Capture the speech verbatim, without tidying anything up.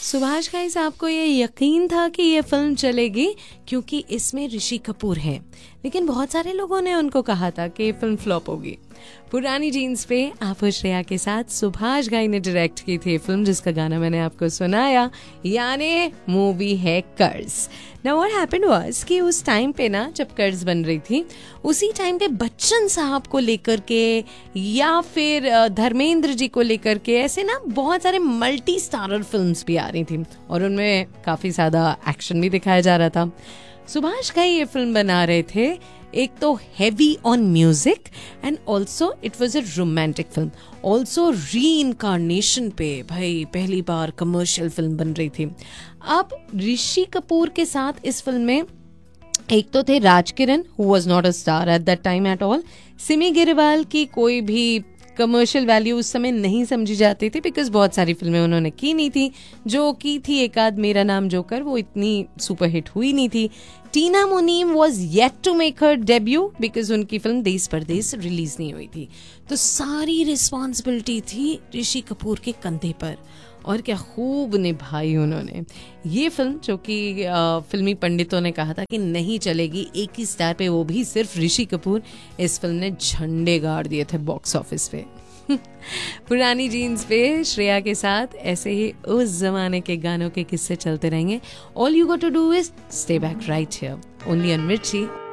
सुभाष घई साहब को ये यकीन था कि ये फिल्म चलेगी क्योंकि इसमें ऋषि कपूर है, लेकिन बहुत सारे लोगों ने उनको कहा था कि ये फिल्म फ्लॉप होगी। पुरानी जीन्स पे आप श्रेया के साथ सुभाष घई ने डायरेक्ट की थी फिल्म, जिसका गाना मैंने आपको सुनाया, यानी मूवी है कर्ज। नाउ व्हाट हैपेंड वाज कि उस टाइम पे ना जब कर्ज बन रही थी, उसी टाइम पे बच्चन साहब को लेकर के या फिर धर्मेंद्र जी को लेकर के ऐसे ना बहुत सारे मल्टी स्टारर फिल्म्स भी आ रही थी और उनमें काफी ज्यादा एक्शन भी दिखाया जा रहा था। सुभाष घई ये फिल्म बना रहे थे, एक तो heavy on music and also it was a romantic film, also री इनकारनेशन पे भाई पहली बार कमर्शियल फिल्म बन रही थी। अब ऋषि कपूर के साथ इस फिल्म में एक तो थे राज किरण, who was not a star at that time at all. Simi Grewal की कोई भी कमर्शियल वैल्यू उस समय नहीं समझी जाती थी बिकॉज बहुत सारी फिल्में उन्होंने की नहीं थी, जो की थी एक आध मेरा नाम जोकर, वो इतनी सुपरहिट हुई नहीं थी। टीना मुनीम was yet to make her debut because उनकी फिल्म देश परदेश रिलीज नहीं हुई थी। तो सारी रिस्पॉन्सिबिलिटी थी ऋषि कपूर के कंधे पर और क्या खूब निभाई उन्होंने ये फिल्म, जो कि फिल्मी पंडितों ने कहा था कि नहीं चलेगी, एक ही स्टार पे, वो भी सिर्फ ऋषि कपूर। इस फिल्म ने झंडे गाड़ दिए थे बॉक्स ऑफिस पे। पुरानी जीन्स पे श्रेया के साथ ऐसे ही उस जमाने के गानों के किस्से चलते रहेंगे। All you got to do is stay back right here only on मिर्ची।